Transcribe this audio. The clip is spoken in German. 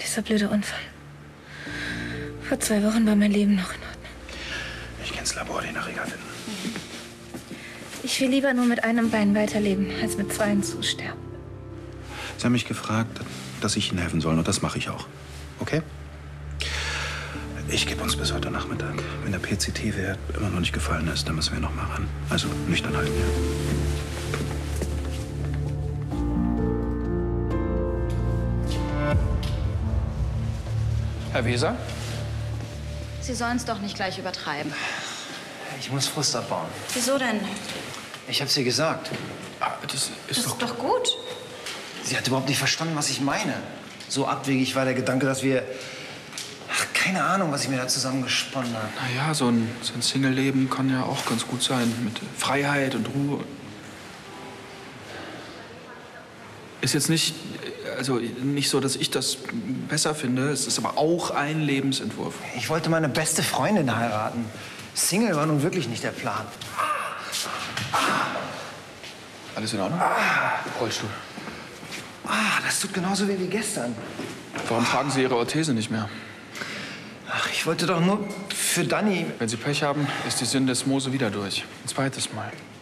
Dieser blöde Unfall. Vor 2 Wochen war mein Leben noch in Ordnung. Ich kenn's Labor, den Erreger finden. Ich will lieber nur mit einem Bein weiterleben, als mit 2 zu sterben. Sie haben mich gefragt, dass ich Ihnen helfen soll, und das mache ich auch. Okay? Ich gebe uns bis heute Nachmittag. Wenn der PCT-Wert immer noch nicht gefallen ist, dann müssen wir noch mal ran. Also nüchtern halten, ja. Herr Weser? Sie sollen es doch nicht gleich übertreiben. Ich muss Frust abbauen. Wieso denn? Ich hab's ihr gesagt. Das Das ist doch gut. Sie hat überhaupt nicht verstanden, was ich meine. So abwegig war der Gedanke, dass wir... Ach, keine Ahnung, was ich mir da zusammengesponnen habe. Naja, so ein Single-Leben kann ja auch ganz gut sein. Mit Freiheit und Ruhe. Ist jetzt nicht, also nicht so, dass ich das besser finde. Es ist aber auch ein Lebensentwurf. Ich wollte meine beste Freundin heiraten. Single war nun wirklich nicht der Plan. Alles in Ordnung? Rollstuhl. Das tut genauso weh wie gestern. Warum tragen Sie Ihre Orthese nicht mehr? Ach, ich wollte doch nur für Dani... Wenn Sie Pech haben, ist die Syndesmose wieder durch. Ein zweites Mal.